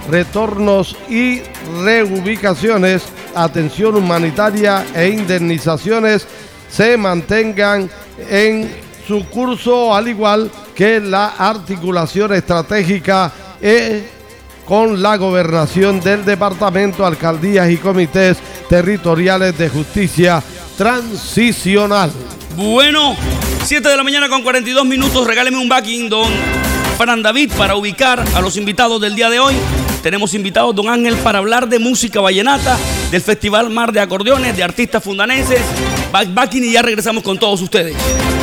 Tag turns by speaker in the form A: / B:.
A: retornos y reubicaciones, atención humanitaria e indemnizaciones se mantengan en su curso, al igual que la articulación estratégica con la gobernación del departamento, alcaldías y comités territoriales de justicia transicional.
B: Bueno, 7 de la mañana con 42 minutos. Regáleme un backing, don Fran David, para ubicar a los invitados del día de hoy. Tenemos invitados, don Ángel, para hablar de música vallenata, del Festival Mar de Acordeones, de artistas fundanenses. Backing, y ya regresamos con todos ustedes.